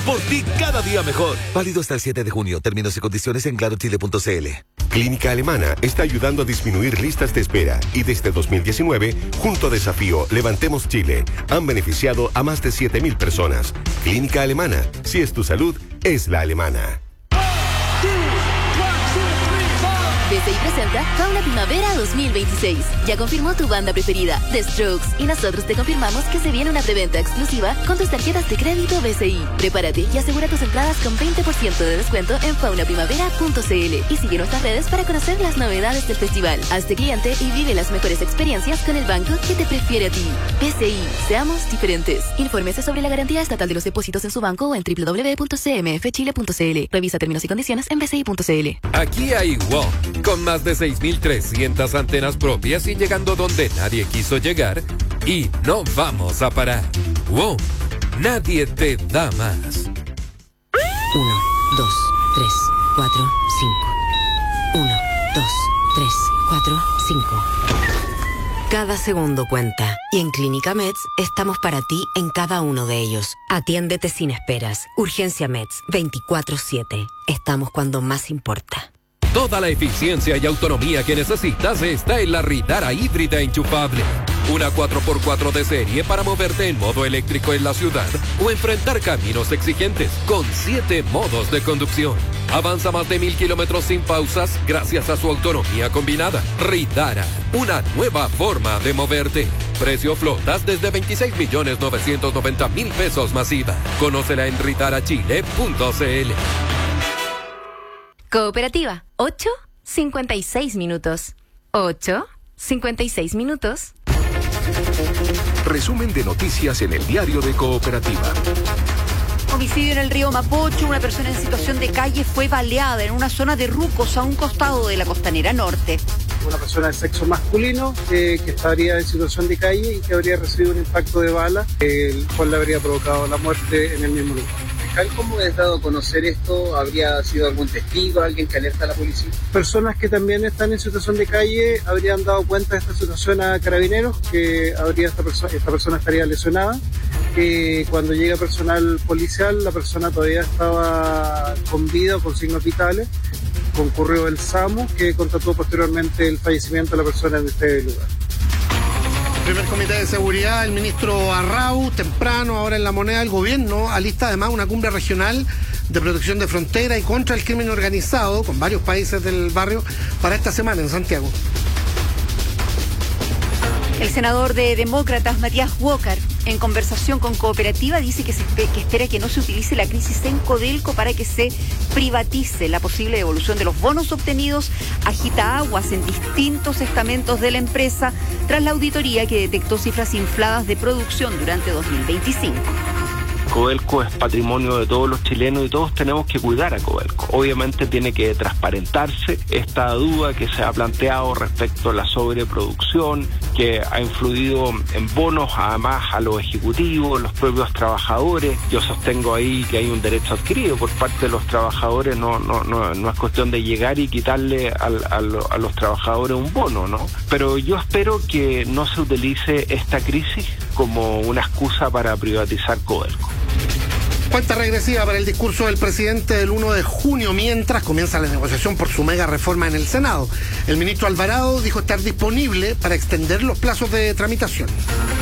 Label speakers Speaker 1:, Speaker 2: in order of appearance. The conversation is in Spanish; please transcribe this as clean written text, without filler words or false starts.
Speaker 1: por ti cada día mejor. Válido hasta el 7 de junio. Términos y condiciones en clarochile.cl.
Speaker 2: Clínica Alemana está ayudando a disminuir listas de espera y desde 2019, junto a Desafío Levantemos Chile, han beneficiado a más de 7.000 personas. Clínica Alemana, si es tu salud, es la alemana.
Speaker 3: BCI presenta Fauna Primavera 2026. Ya confirmó tu banda preferida, The Strokes, y nosotros te confirmamos que se viene una preventa exclusiva con tus tarjetas de crédito BCI. Prepárate y asegura tus entradas con 20% de descuento en faunaprimavera.cl y sigue nuestras redes para conocer las novedades del festival. Hazte cliente y vive las mejores experiencias con el banco que te prefiere a ti. BCI, seamos diferentes. Infórmese sobre la garantía estatal de los depósitos en su banco o en www.cmfchile.cl. Revisa términos y condiciones en bci.cl.
Speaker 4: Aquí hay WOM, con más de 6.300 antenas propias y llegando donde nadie quiso llegar, y no vamos a parar. WOM, nadie te da más.
Speaker 5: 1, 2, 3, 4, 5. 1, 2, 3, 4, 5. Cada segundo cuenta. Y en Clínica Meds estamos para ti en cada uno de ellos. Atiéndete sin esperas. Urgencia Meds, 24/7. Estamos cuando más importa.
Speaker 4: Toda la eficiencia y autonomía que necesitas está en la Ritara híbrida enchufable. Una 4x4 de serie para moverte en modo eléctrico en la ciudad o enfrentar caminos exigentes con 7 modos de conducción. Avanza más de 1.000 kilómetros sin pausas gracias a su autonomía combinada. Ritara, una nueva forma de moverte. Precio flotas desde 26.990.000 pesos masiva. Conócela en ritarachile.cl.
Speaker 3: Cooperativa, 8:56 minutos. 8:56 minutos.
Speaker 2: Resumen de noticias en el diario de Cooperativa.
Speaker 6: Homicidio en el río Mapocho. Una persona en situación de calle fue baleada en una zona de Rucos a un costado de la Costanera Norte.
Speaker 7: Una persona de sexo masculino que estaría en situación de calle y que habría recibido un impacto de bala, el cual le habría provocado la muerte en el mismo lugar.
Speaker 8: ¿Cómo es dado a conocer esto? ¿Habría sido algún testigo, alguien que alerta a la policía?
Speaker 7: Personas que también están en situación de calle habrían dado cuenta de esta situación a carabineros, que esta persona estaría lesionada. Cuando llega personal policial, la persona todavía estaba con vida o con signos vitales. Concurrió el SAMU, que constató posteriormente el fallecimiento de la persona en este lugar.
Speaker 9: Primer comité de seguridad, el ministro Arrau, temprano, ahora en La Moneda, el gobierno alista además una cumbre regional de protección de frontera y contra el crimen organizado con varios países del barrio para esta semana en Santiago.
Speaker 6: El senador de Demócratas, Matías Walker, en conversación con Cooperativa, dice que espera que no se utilice la crisis en Codelco para que se privatice. La posible devolución de los bonos obtenidos agita aguas en distintos estamentos de la empresa tras la auditoría que detectó cifras infladas de producción durante 2025.
Speaker 10: Codelco es patrimonio de todos los chilenos y todos tenemos que cuidar a Codelco. Obviamente tiene que transparentarse esta duda que se ha planteado respecto a la sobreproducción, que ha influido en bonos además a los ejecutivos, los propios trabajadores. Yo sostengo ahí que hay un derecho adquirido por parte de los trabajadores, no es cuestión de llegar y quitarle a los trabajadores un bono, ¿no? Pero yo espero que no se utilice esta crisis como una excusa para privatizar Codelco.
Speaker 9: Cuenta regresiva para el discurso del presidente del 1 de junio, mientras comienza la negociación por su mega reforma en el Senado. El ministro Alvarado dijo estar disponible para extender los plazos de tramitación.